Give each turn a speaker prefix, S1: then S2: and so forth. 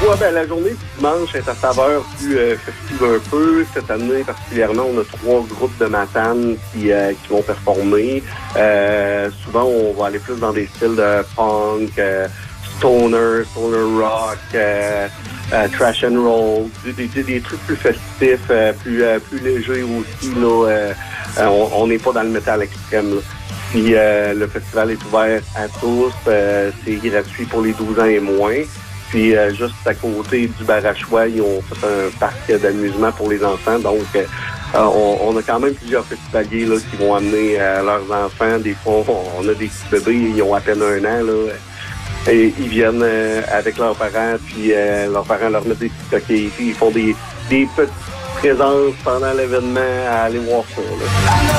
S1: Ouais, ben, la journée du dimanche est à saveur plus festive un peu. Cette année, particulièrement, on a 3 groupes de Matane qui vont performer. Souvent, on va aller plus dans des styles de punk, stoner rock, trash and roll, des trucs plus festifs, plus légers aussi. Là, on n'est pas dans le métal extrême. Là. Puis le festival est ouvert à tous. C'est gratuit pour les 12 ans et moins. Puis juste à côté du bar à choix, ils ont fait un parc d'amusement pour les enfants. Donc, on a quand même plusieurs festivaliers là, qui vont amener leurs enfants. Des fois, on a des petits bébés, ils ont à peine 1 an. Là, et ils viennent avec leurs parents, puis leurs parents leur mettent des petits toquets. Puis ils font des petites présences pendant l'événement à aller voir ça. Là.